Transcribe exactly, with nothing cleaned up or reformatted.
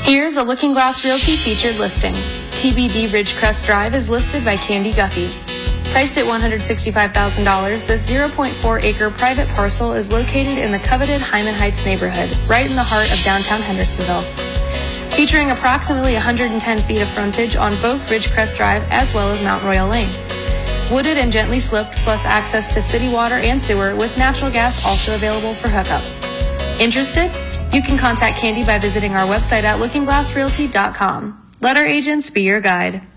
Here's a Looking Glass Realty featured listing. T B D Ridgecrest Drive is listed by Candy Guffey. Priced at one hundred sixty-five thousand dollars, this zero point four acre private parcel is located in the coveted Hyman Heights neighborhood, right in the heart of downtown Hendersonville. Featuring approximately one hundred ten feet of frontage on both Ridgecrest Drive as well as Mount Royal Lane. Wooded and gently sloped, plus access to city water and sewer with natural gas also available for hookup. Interested? You can contact Candy by visiting our website at looking glass realty dot com. Let our agents be your guide.